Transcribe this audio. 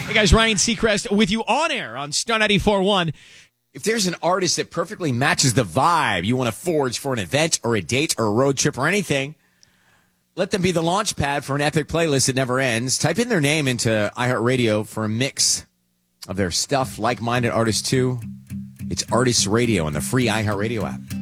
Hey guys, Ryan Seacrest with you on air on Star 94.1. If there's an artist that perfectly matches the vibe you want to forge for an event or a date or a road trip or anything, let them be the launch pad for an epic playlist that never ends. Type in their name into iHeartRadio for a mix of their stuff. Like-minded artists too. It's Artist Radio on the free iHeartRadio app.